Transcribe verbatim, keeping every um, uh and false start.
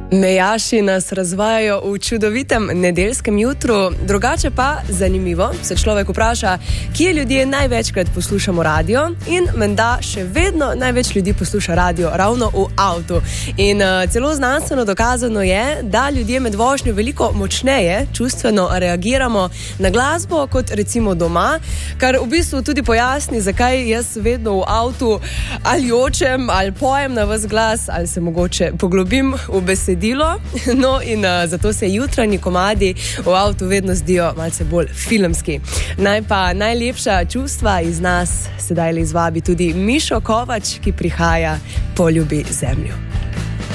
Mejaši nas razvajajo v čudovitem nedeljskem jutru, drugače pa zanimivo se človek vpraša, kje ljudje največkrat poslušamo radio in menda še vedno največ ljudi posluša radio ravno v avtu. In uh, celo znanstveno dokazano je, da ljudje med vožnjo veliko močneje čustveno reagiramo na glasbo kot recimo doma, kar v bistvu tudi pojasni, zakaj jaz vedno v avtu ali jočem ali pojem na ves glas ali se mogoče poglobim v besedilo. No in uh, zato se jutranji komadi v avtu vedno zdijo malce bolj filmski. Naj pa najlepša čustva iz nas sedaj le izvabi tudi Mišo Kovač, ki prihaja Poljubi zemljo.